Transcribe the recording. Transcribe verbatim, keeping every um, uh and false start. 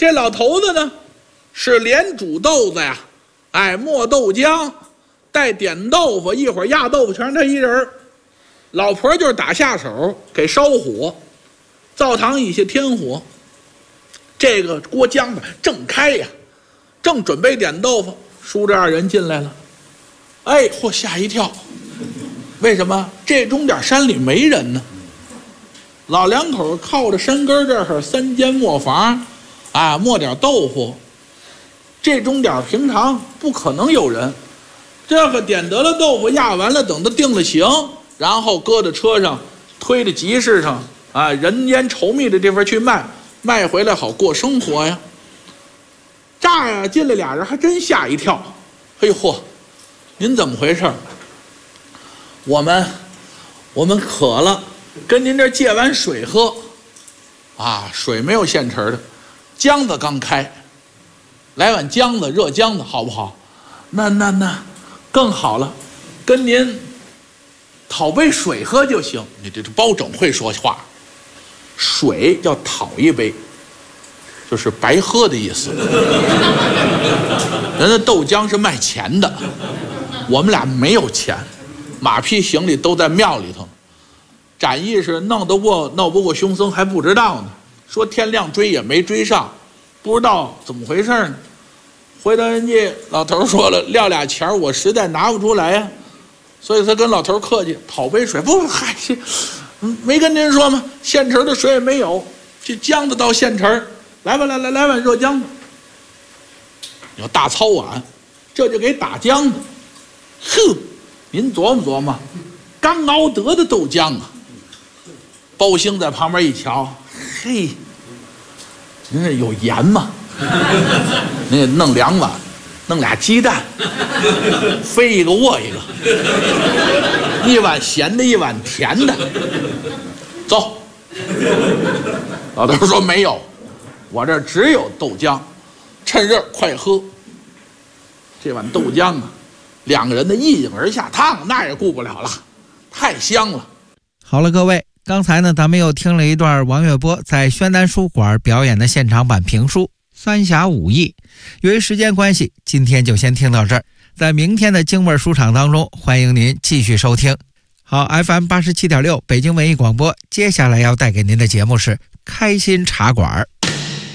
这老头子呢，是连煮豆子呀，哎，磨豆浆，带点豆腐，一会儿压豆腐，全是他一人。老婆就是打下手给烧火，灶堂以下添火。这个锅浆子正开呀，正准备点豆腐，叔侄二人进来了。哎，嚯，吓一跳！为什么？这钟点山里没人呢。老两口靠着山根这儿三间磨房，啊，磨点豆腐。这钟点平常不可能有人。这个点得了豆腐，压完了，等他定了型，然后搁在车上，推着集市上啊，人烟稠密的地方去卖，卖回来好过生活呀。这呀进来俩人，还真吓一跳。嘿嚯，您怎么回事？我们我们渴了，跟您这借碗水喝。啊，水没有现成的，浆子刚开，来碗浆子，热浆子好不好？那那那更好了，跟您讨杯水喝就行。你这包拯会说话，水叫讨一杯，就是白喝的意思。人家豆浆是卖钱的，我们俩没有钱，马匹行李都在庙里头，展意是弄得过闹不过凶僧还不知道呢。说天亮追也没追上，不知道怎么回事呢。回头人家老头说了，撂俩钱我实在拿不出来呀，所以他跟老头客气，讨杯水。不，嗨，没跟您说吗？现成的水也没有，这浆子到现成，来吧，来来来碗热浆子。有大糙碗，这就给打浆子。哼，您琢磨琢磨，刚熬得的豆浆啊。包兴在旁边一瞧，嘿，您这有盐吗？您得弄两碗，弄俩鸡蛋，飞一个卧一个，一碗咸的，一碗甜的。走。老头说没有，我这只有豆浆，趁热快喝。这碗豆浆啊，两个人的一饮而下，烫那也顾不了了，太香了。 好了，各位，刚才呢，咱们又听了一段王月波在宣丹书馆表演的现场版评书《三峡五义》。由于时间关系，今天就先听到这儿。在明天的京味书场当中，欢迎您继续收听。好 ，F M 八十七点六 北京文艺广播，接下来要带给您的节目是开心茶馆。